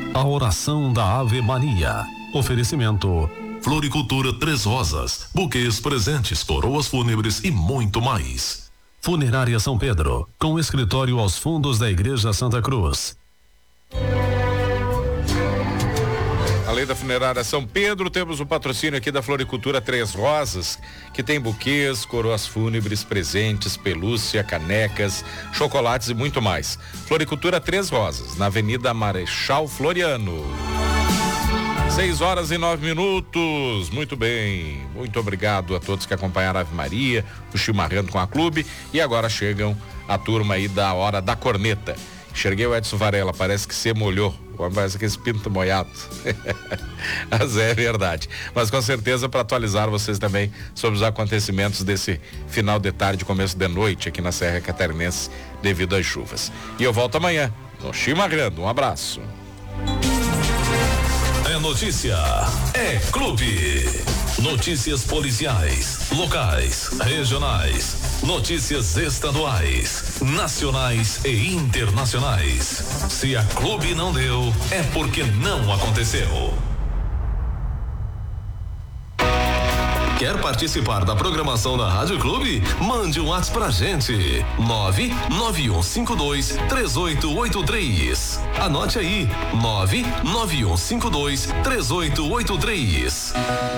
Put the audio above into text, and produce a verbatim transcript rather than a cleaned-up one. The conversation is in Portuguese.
a oração da Ave Maria. Oferecimento Floricultura Três Rosas, buquês, presentes, coroas fúnebres e muito mais. Funerária São Pedro, com escritório aos fundos da Igreja Santa Cruz. Além da Funerária São Pedro, temos o patrocínio aqui da Floricultura Três Rosas, que tem buquês, coroas fúnebres, presentes, pelúcia, canecas, chocolates e muito mais. Floricultura Três Rosas, na Avenida Marechal Floriano. Seis horas e nove minutos. Muito bem. Muito obrigado a todos que acompanharam a Ave Maria, o Chimarrando com a Clube. E agora chegam a turma aí da Hora da Corneta. Enxerguei o Edson Varela, parece que se molhou. Parece que esse pinto molhado. Mas é verdade. Mas com certeza para atualizar vocês também sobre os acontecimentos desse final de tarde, começo de noite aqui na Serra Catarinense devido às chuvas. E eu volto amanhã no Chimarrando. Um abraço. É notícia, é clube. Notícias policiais, locais, regionais, notícias estaduais, nacionais e internacionais. Se a Clube não deu, é porque não aconteceu. Quer participar da programação da Rádio Clube? Mande um WhatsApp pra gente. nove nove um cinco dois três oito oito três. Anote aí. nove nove um cinco dois três oito oito três.